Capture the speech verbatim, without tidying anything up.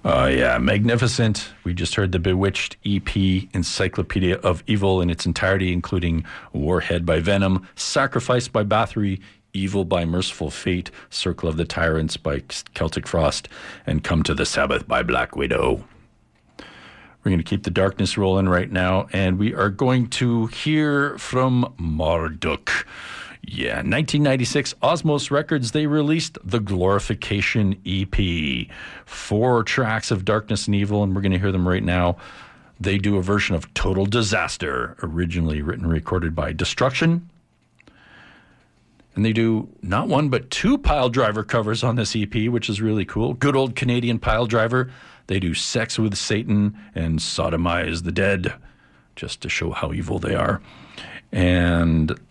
Oh, yeah, magnificent. We just heard the Bewitched E P, Encyclopedia of Evil in its entirety, including Warhead by Venom, Sacrifice by Bathory, Evil by Merciful Fate, Circle of the Tyrants by Celtic Frost, and Come to the Sabbath by Black Widow. We're going to keep the darkness rolling right now, and we are going to hear from Marduk. Yeah, nineteen ninety-six, Osmos Records, they released the Glorification E P. Four tracks of Darkness and Evil, and we're going to hear them right now. They do a version of Total Disaster, originally written and recorded by Destruction. And they do not one, but two Pile Driver covers on this E P, which is really cool. Good old Canadian Pile Driver. They do Sex with Satan and Sodomize the Dead, just to show how evil they are. And